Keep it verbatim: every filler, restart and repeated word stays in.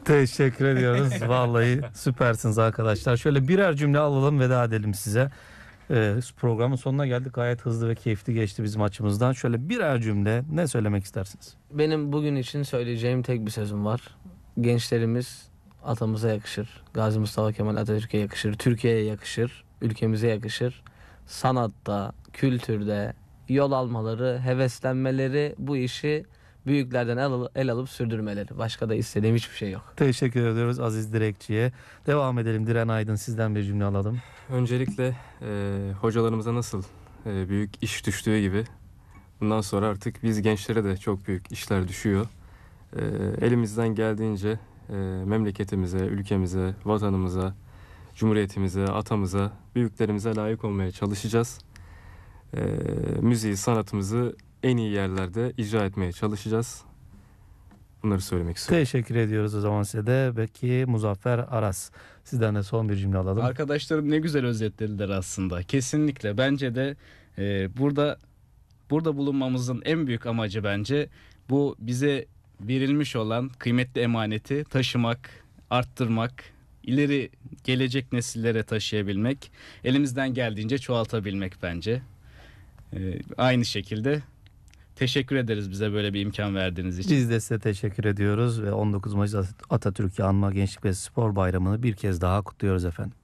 Teşekkür ediyoruz. Vallahi süpersiniz arkadaşlar. Şöyle birer cümle alalım, veda edelim size. Ee, programın sonuna geldik. Gayet hızlı ve keyifli geçti bizim açımızdan. Şöyle birer cümle ne söylemek istersiniz? Benim bugün için söyleyeceğim tek bir sözüm var. Gençlerimiz atamıza yakışır. Gazi Mustafa Kemal Atatürk'e yakışır. Türkiye'ye yakışır. Ülkemize yakışır. Sanatta, kültürde yol almaları, heveslenmeleri, bu işi büyüklerden el, al- el alıp sürdürmeleri. Başka da istediğim hiçbir şey yok. Teşekkür ediyoruz Aziz Direkçi'ye. Devam edelim. Diren Aydın, sizden bir cümle alalım. Öncelikle e, hocalarımıza nasıl e, büyük iş düştüğü gibi bundan sonra artık biz gençlere de çok büyük işler düşüyor. E, elimizden geldiğince e, memleketimize, ülkemize, vatanımıza, cumhuriyetimize, atamıza, büyüklerimize layık olmaya çalışacağız. E, müziği, sanatımızı en iyi yerlerde icra etmeye çalışacağız. Bunları söylemek istiyorum. Teşekkür ediyoruz o zaman size de. Peki Muzaffer Aras, sizden de son bir cümle alalım. Arkadaşlarım ne güzel özetlediler aslında. Kesinlikle bence de e, burada burada bulunmamızın en büyük amacı bence bu bize verilmiş olan kıymetli emaneti taşımak, arttırmak, ileri gelecek nesillere taşıyabilmek, elimizden geldiğince çoğaltabilmek bence. E, aynı şekilde teşekkür ederiz bize böyle bir imkan verdiğiniz için. Biz de size teşekkür ediyoruz ve on dokuz Mayıs Atatürk'ü Anma Gençlik ve Spor Bayramı'nı bir kez daha kutluyoruz efendim.